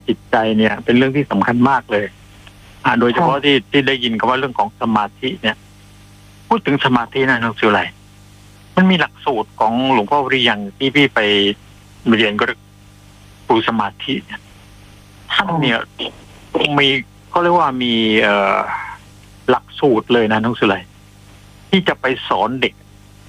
จิตใจเนี่ยเป็นเรื่องที่สำคัญมากเลยโดยเฉพาะที่ได้ยินคำว่าเรื่องของสมาธิเนี่ยพูดถึงสมาธินะน้องสุไลมันมีหลักสูตรของหลวงพ่อวิริยังที่พี่ไปเรียนก็ครูสมาธิเนี่ยท่านเนี่ยมีเขาเรียกว่ามีหลักสูตรเลยนะน้องสุไลที่จะไปสอนเด็ก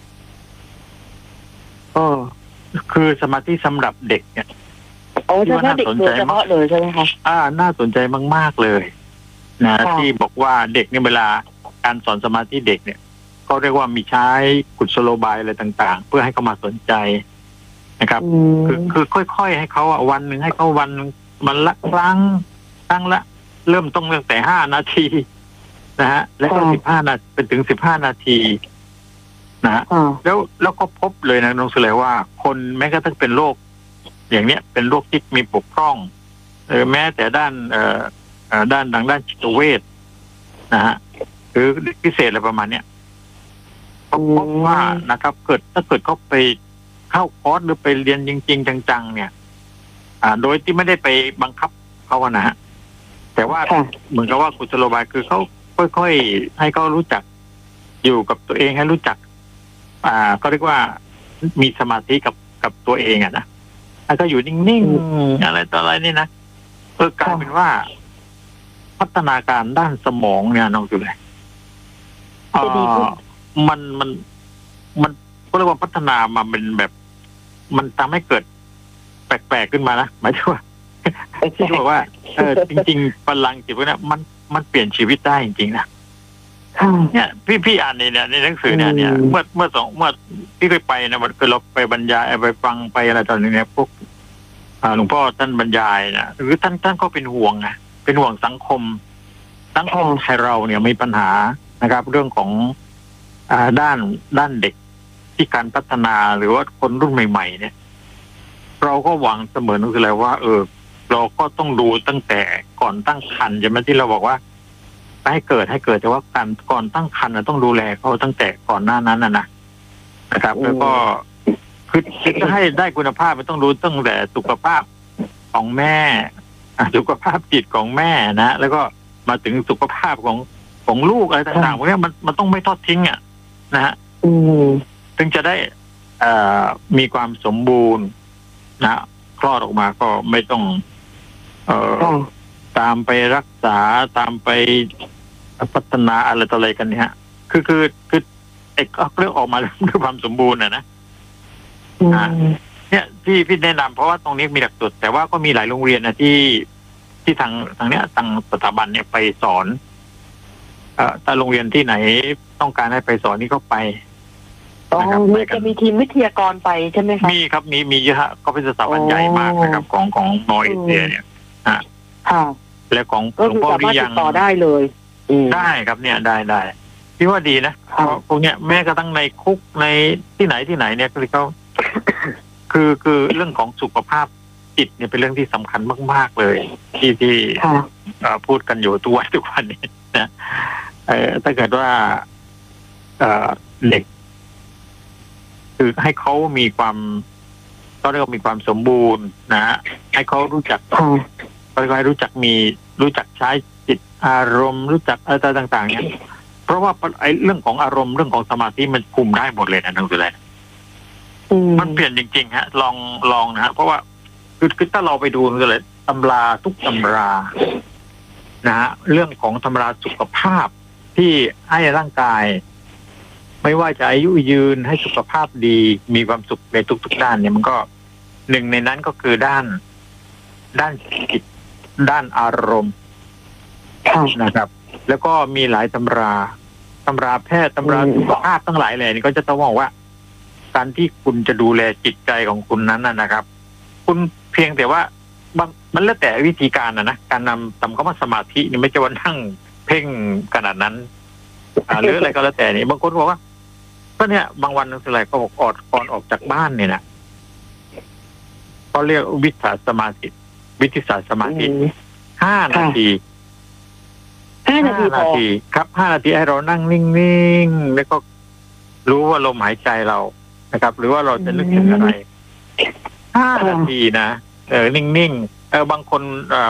คือสมาธิสำหรับเด็กเนี่ยที่ว่าน่าสนใจมากเลยใช่ไหมคะน่าสนใจมากๆเลยนะที่บอกว่าเด็กเนี่ยเวลาการสอนสมาธิเด็กเนี่ยเขาเรียกว่ามีใช้กุศโลบายอะไรต่างๆเพื่อให้เขามาสนใจนะครับคือค่อยๆให้เขาวันหนึ่งให้เขาวันละครั้งละเริ่มต้องตั้งแต่5 นาทีนะฮะแล้วก็15 นาทีเป็นถึง15 นาทีนะฮะแล้วก็พบเลยนะน้องสุไลว่าคนแม้กระทั่งเป็นโรคอย่างเนี้ยเป็นโรคที่มีบกพร่องแม้แต่ด้านทางด้านจิตเวชนะฮะหรือพิเศษอะไรประมาณเนี้ยพบว่านะครับถ้าเกิดเขาไปเข้าคอร์สหรือไปเรียนจริงๆจังๆเนี่ยโดยที่ไม่ได้ไปบังคับเขานะฮะแต่ว่าเหมือนกับว่ากุศโลบายคือเขาค่อยๆให้เขารู้จักอยู่กับตัวเองให้รู้จักก็เรียกว่ามีสมาธิกับตัวเองนะแล้วก็อยู่นิ่งๆอะไรต่ออะไรนี่นะกลายเป็นว่าพัฒนาการด้านสมองเนี่ยน้องสุไลมันก็เรียกว่าพัฒนามาเป็นแบบมันทำให้เกิดแปลกๆขึ้นมานะหมายถึงว่าที่บอกว่าจริงๆพลังจิตเนี่ยมันเปลี่ยนชีวิตได้จริงๆนะเนี่ยพี่อ่านในหนังสือเนี่ยเมื่อพี่เคยไปนะมันคือเราไปบรรยายไปฟังไปอะไรตอนนี้เนี่ยพวกหลวงพ่อท่านบรรยายนะหรือท่านก็เป็นห่วงนะเป็นห่วงสังคมไทยเราเนี่ยมีปัญหานะครับเรื่องของด้านเด็กที่การพัฒนาหรือว่าคนรุ่นใหม่ๆเนี่ยเราก็หวังเสมอนั่นคืออะไรว่าเราก็ต้องดูตั้งแต่ก่อนตั้งครรภ์ใช่ไหมที่เราบอกว่าให้เกิดแต่ว่าการก่อนตั้งครรภ์ต้องดูแลเขาตั้งแต่ก่อนหน้านั้นนะครับแล้วก็คือจะให้ได้คุณภาพมันต้องรู้ตั้งแต่สุขภาพของแม่สุขภาพจิตของแม่นะแล้วก็มาถึงสุขภาพของลูกอะไรต่างๆพวกนี้มันต้องไม่ทอดทิ้งนะฮะถึงจะได้มีความสมบูรณ์นะคลอดออกมาก็ไม่ต้องตามไปรักษาตามไปพัฒนาอะไรต่ออะไรกันเนี่ยคือเรื่องออกมาด้วยความสมบูรณ์นะเนี่ยพี่แนะนำเพราะว่าตรงนี้มีหลักสูตรแต่ว่าก็มีหลายโรงเรียนนะที่ทางเนี้ยทางสถาบันเนี่ยไปสอนถ้าโรงเรียนที่ไหนต้องการให้ไปสอนนี่ก็ไปจะมีทีมวิทยากรไปใช่ไหมคะมีครับมีเยอะก็เป็นสถาบันใหญ่มากนะครับของมอเอเชียเนี่ยและของหลวงพ่อวิริยังต่อได้เลยได้ครับเนี่ยได้พี่ว่าดีนะพวกเนี้ยแม้กระทั่งในคุกในที่ไหนเนี่ยเขาคือเรื่องของสุขภาพจิตเนี่ยเป็นเรื่องที่สำคัญมากๆเลยที่พูดกันอยู่ทุกวันนี้นะถ้าเกิดว่าเด็กคือให้เขามีความก็เรียกว่ามีความสมบูรณ์นะให้เขารู้จักรู้จักใช้จิตอารมณ์รู้จักอะไรต่างๆเนี่ยเพราะว่าไอ้เรื่องของอารมณ์เรื่องของสมาธิมันคุมได้หมดเลยนะทั้งสุดเลยมันเปลี่ยนจริงๆฮะลองนะฮะเพราะว่าคือถ้าเราไปดูเลยตำราทุกตำรานะฮะเรื่องของตำราสุขภาพที่ให้ร่างกายไม่ว่าจะอายุยืนให้สุขภาพดีมีความสุขในทุกๆด้านเนี่ยมันก็หนึ่งในนั้นก็คือด้านจิตด้านอารมณ์นะครับแล้วก็มีหลายตำราแพทย์ตำราสุขภาพทั้งหลายเลยนี่ก็จะต้องบอกว่าการที่คุณจะดูแลจิตใจของคุณนั้นนะครับคุณเพียงแต่ว่ามันแล้วแต่วิธีการนะการทำคำว่าสมาธินี่ไม่ใช่ว่านั่งเพ่งขนาดนั้นหรืออะไรก็แล้วแต่นี่บางคนบอกว่าก็เนี่ยบางวันนึงอะไรก็บอกก่อนออกจากบ้านเนี่ยนะก็เรียกวิชาสมาธิ5 นาทีครับ5 นาทีให้เรานั่งนิ่งๆแล้วก็รู้ว่าลมหายใจเรานะครับหรือว่าเราจะนึกถึงอะไร5 นาทีนะนิ่งๆบางคน